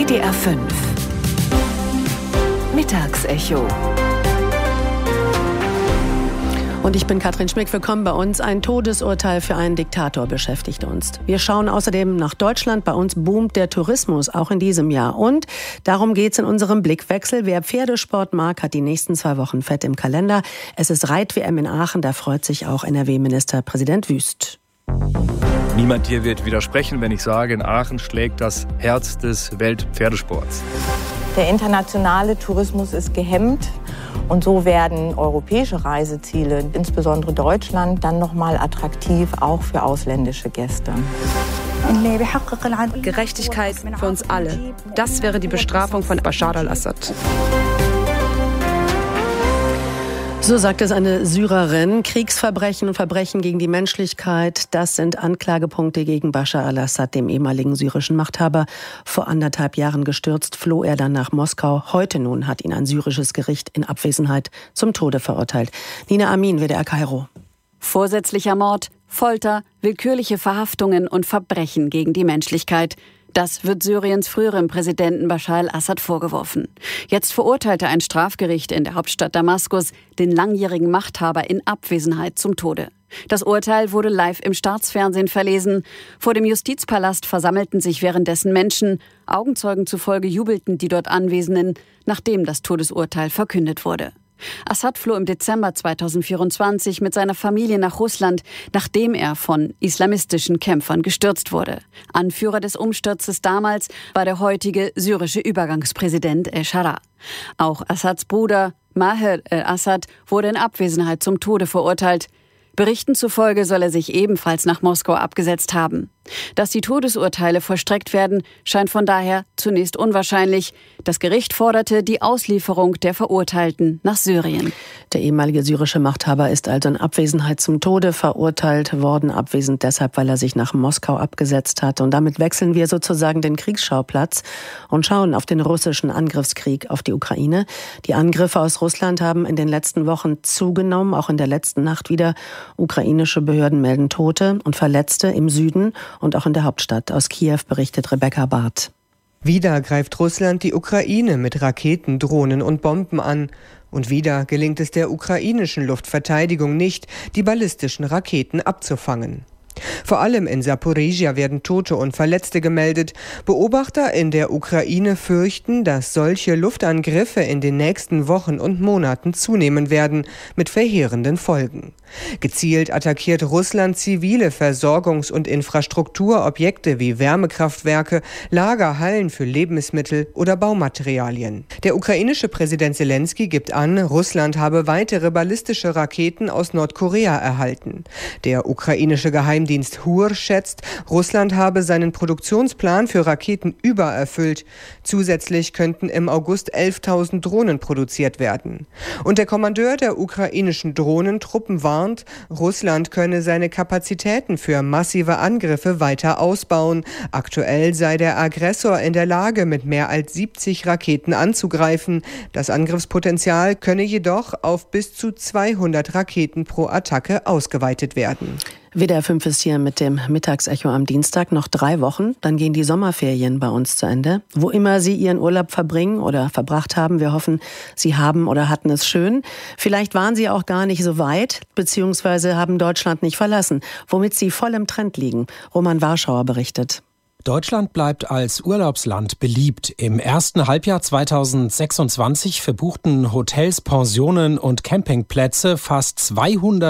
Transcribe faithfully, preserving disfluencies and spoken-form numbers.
W D R fünf Mittagsecho. Und ich bin Katrin Schmick, willkommen bei uns. Ein Todesurteil für einen Diktator beschäftigt uns. Wir schauen außerdem nach Deutschland. Bei uns boomt der Tourismus, auch in diesem Jahr. Und darum geht's in unserem Blickwechsel. Wer Pferdesport mag, hat die nächsten zwei Wochen fett im Kalender. Es ist Reit-W M in Aachen, da freut sich auch N R W-Ministerpräsident Wüst. Niemand hier wird widersprechen, wenn ich sage, in Aachen schlägt das Herz des Weltpferdesports. Der internationale Tourismus ist gehemmt. Und so werden europäische Reiseziele, insbesondere Deutschland, dann nochmal attraktiv, auch für ausländische Gäste. Gerechtigkeit für uns alle. Das wäre die Bestrafung von Bashar al-Assad. So sagt es eine Syrerin. Kriegsverbrechen und Verbrechen gegen die Menschlichkeit, das sind Anklagepunkte gegen Bashar al-Assad, dem ehemaligen syrischen Machthaber. Vor anderthalb Jahren gestürzt, floh er dann nach Moskau. Heute nun hat ihn ein syrisches Gericht in Abwesenheit zum Tode verurteilt. Nina Amin, W D R Kairo. Vorsätzlicher Mord, Folter, willkürliche Verhaftungen und Verbrechen gegen die Menschlichkeit. Das wird Syriens früherem Präsidenten Bashar al-Assad vorgeworfen. Jetzt verurteilte ein Strafgericht in der Hauptstadt Damaskus den langjährigen Machthaber in Abwesenheit zum Tode. Das Urteil wurde live im Staatsfernsehen verlesen. Vor dem Justizpalast versammelten sich währenddessen Menschen. Augenzeugen zufolge jubelten die dort Anwesenden, nachdem das Todesurteil verkündet wurde. Assad floh im Dezember zweitausendvierundzwanzig mit seiner Familie nach Russland, nachdem er von islamistischen Kämpfern gestürzt wurde. Anführer des Umsturzes damals war der heutige syrische Übergangspräsident El-Shara. Auch Assads Bruder Maher al-Assad wurde in Abwesenheit zum Tode verurteilt. Berichten zufolge soll er sich ebenfalls nach Moskau abgesetzt haben. Dass die Todesurteile vollstreckt werden, scheint von daher zunächst unwahrscheinlich. Das Gericht forderte die Auslieferung der Verurteilten nach Syrien. Der ehemalige syrische Machthaber ist also in Abwesenheit zum Tode verurteilt worden. Abwesend deshalb, weil er sich nach Moskau abgesetzt hat. Und damit wechseln wir sozusagen den Kriegsschauplatz und schauen auf den russischen Angriffskrieg auf die Ukraine. Die Angriffe aus Russland haben in den letzten Wochen zugenommen, auch in der letzten Nacht wieder. Ukrainische Behörden melden Tote und Verletzte im Süden und auch in der Hauptstadt. Aus Kiew berichtet Rebecca Barth. Wieder greift Russland die Ukraine mit Raketen, Drohnen und Bomben an. Und wieder gelingt es der ukrainischen Luftverteidigung nicht, die ballistischen Raketen abzufangen. Vor allem in Saporizhia werden Tote und Verletzte gemeldet. Beobachter in der Ukraine fürchten, dass solche Luftangriffe in den nächsten Wochen und Monaten zunehmen werden, mit verheerenden Folgen. Gezielt attackiert Russland zivile Versorgungs- und Infrastrukturobjekte wie Wärmekraftwerke, Lagerhallen für Lebensmittel oder Baumaterialien. Der ukrainische Präsident Zelensky gibt an, Russland habe weitere ballistische Raketen aus Nordkorea erhalten. Der ukrainische Geheimdienst Dienst H U R schätzt, Russland habe seinen Produktionsplan für Raketen übererfüllt. Zusätzlich könnten im August elftausend Drohnen produziert werden. Und der Kommandeur der ukrainischen Drohnentruppen warnt, Russland könne seine Kapazitäten für massive Angriffe weiter ausbauen. Aktuell sei der Aggressor in der Lage, mit mehr als siebzig Raketen anzugreifen. Das Angriffspotenzial könne jedoch auf bis zu zweihundert Raketen pro Attacke ausgeweitet werden. W D R fünf ist hier mit dem Mittagsecho am Dienstag. Noch drei Wochen, dann gehen die Sommerferien bei uns zu Ende. Wo immer Sie Ihren Urlaub verbringen oder verbracht haben, wir hoffen, Sie haben oder hatten es schön. Vielleicht waren Sie auch gar nicht so weit, beziehungsweise haben Deutschland nicht verlassen, womit Sie voll im Trend liegen. Roman Warschauer berichtet. Deutschland bleibt als Urlaubsland beliebt. Im ersten Halbjahr zweitausendsechsundzwanzig verbuchten Hotels, Pensionen und Campingplätze fast zweihundert